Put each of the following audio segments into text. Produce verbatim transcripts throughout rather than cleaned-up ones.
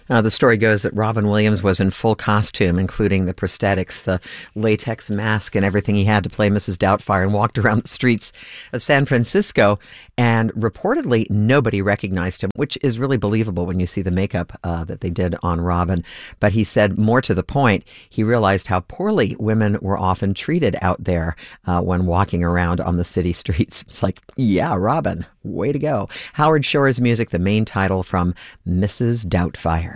Uh, the story goes that Robin Williams was in full costume, including the prosthetics, the latex mask, and everything he had to play Missus Doubtfire, and walked around the streets of San Francisco. And reportedly, nobody recognized him, which is really believable when you see the makeup uh, that they did on Robin. But he said, more to the point, he realized how poorly women were often treated out there uh, when walking around on the city streets. It's like, yeah, Robin, way to go. Howard Shore's music, the main title from Missus Doubtfire.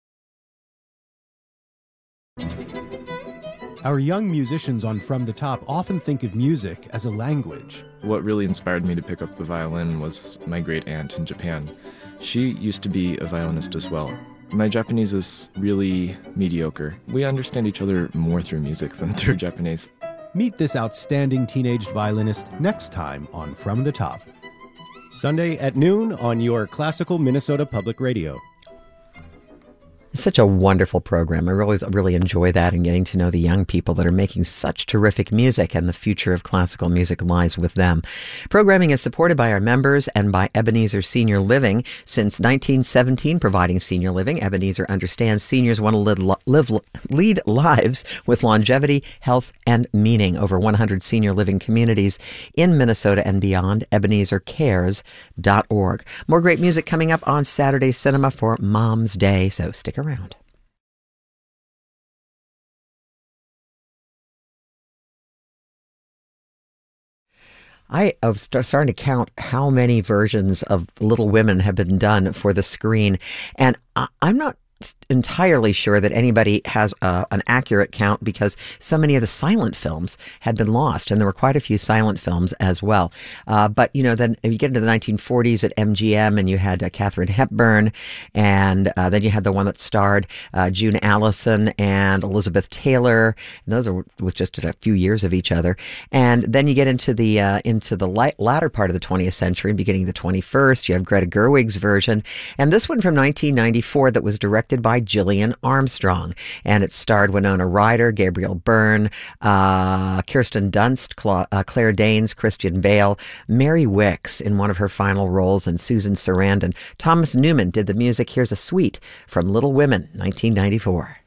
Our young musicians on From the Top often think of music as a language. What really inspired me to pick up the violin was my great aunt in Japan. She used to be a violinist as well. My Japanese is really mediocre. We understand each other more through music than through Japanese. Meet this outstanding teenage violinist next time on From the Top. Sunday at noon on your classical Minnesota Public Radio. It's such a wonderful program. I really, really enjoy that, and getting to know the young people that are making such terrific music, and the future of classical music lies with them. Programming is supported by our members and by Ebenezer Senior Living. Since nineteen seventeen, providing senior living, Ebenezer understands seniors want to live, live, lead lives with longevity, health, and meaning. Over one hundred senior living communities in Minnesota and beyond. Ebenezer cares dot org. More great music coming up on Saturday Cinema for Mom's Day, so stick around. around. I was starting to count how many versions of Little Women have been done for the screen, and I'm not entirely sure that anybody has uh, an accurate count, because so many of the silent films had been lost, and there were quite a few silent films as well. Uh, but, you know, then you get into the nineteen forties at M G M, and you had uh, Katharine Hepburn, and uh, then you had the one that starred uh, June Allison and Elizabeth Taylor. And those are with just a few years of each other. And then you get into the uh, into the light, latter part of the twentieth century, beginning of the twenty-first. You have Greta Gerwig's version, and this one from nineteen ninety-four that was directed by Gillian Armstrong, and it starred Winona Ryder, Gabriel Byrne, uh, Kirsten Dunst, Cla- uh, Claire Danes, Christian Bale, Mary Wicks in one of her final roles, and Susan Sarandon. Thomas Newman did the music. Here's a suite from Little Women, nineteen ninety-four.